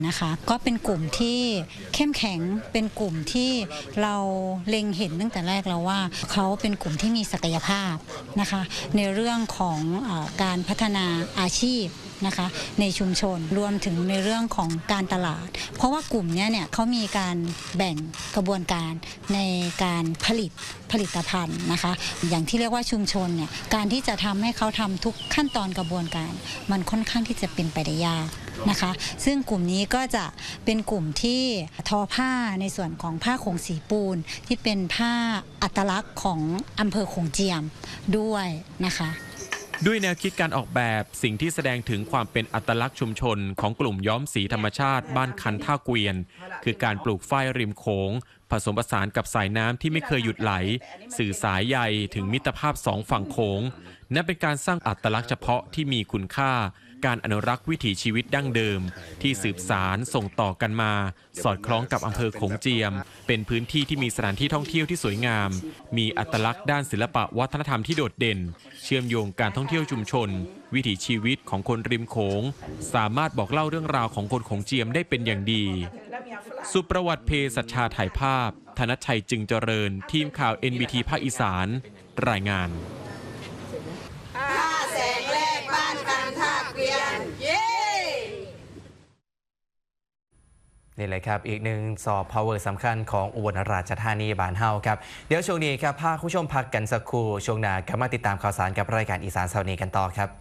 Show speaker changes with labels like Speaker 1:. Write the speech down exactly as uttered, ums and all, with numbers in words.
Speaker 1: นะคะก็เป็นกลุ่มที่เข้มแข็งเป็นกลุ่มที่เราเล็งเห็นตั้งแต่แรกแล้วว่าเขาเป็นกลุ่มที่มีศักยภาพนะคะในเรื่องของเอ่อการพัฒนาอาชีพนะคะในชุมชนรวมถึงในเรื่องของการตลาดเพราะว่ากลุ่มนี้เนี่ยเขามีการแบ่งกระบวนการในการผลิตผลิตภัณฑ์นะคะอย่างที่เรียกว่าชุมชนเนี่ยการที่จะทำให้เขาทำทุกขั้นตอนกระบวนการมันค่อนข้างที่จะเป็นไปได้ยากนะคะซึ่งกลุ่มนี้ก็จะเป็นกลุ่มที่ทอผ้าในส่วนของผ้าโขงสีปูนที่เป็นผ้าอัตลักษณ์ของอำเภอโขงเจียมด้วยนะคะ
Speaker 2: ด้วยแนวคิดการออกแบบสิ่งที่แสดงถึงความเป็นอัตลักษณ์ชุมชนของกลุ่มย้อมสีธรรมชาติบ้านคันท่าเกวียนคือการปลูกฝ้ายริมโขงผสมผสานกับสายน้ำที่ไม่เคยหยุดไหลสื่อสายใยถึงมิตรภาพสองฝั่งโขงนั่นเป็นการสร้างอัตลักษณ์เฉพาะที่มีคุณค่าการอนุรักษ์วิถีชีวิตดั้งเดิมที่สืบสารส่งต่อกันมาสอดคล้องกับอำเภอโขงเจียมเป็นพื้นที่ที่มีสถานที่ท่องเที่ยวที่สวยงามมีอัตลักษณ์ด้านศิลปะวัฒนธรรมที่โดดเด่นเชื่อมโยงการท่องเที่ยวชุมชนวิถีชีวิตของคนริมโขงสามารถบอกเล่าเรื่องราวของคนโขงเจียมได้เป็นอย่างดีสุประวัติเพศัชชาถ่ายภาพธนชัยจึงเจริญทีมข่าว เอ็น บี ที ภาคอีสานรายงาน
Speaker 3: นี่เลยครับอีกหนึ่งสอบ power สำคัญของอุบลราชธานีบ้านเฮาครับเดี๋ยวช่วงนี้ครับพาผู้ชมพักกันสักครู่ช่วงหน้ากลับมาติดตามข่าวสารกับรายการอีสานเช้านี้กันต่อครับ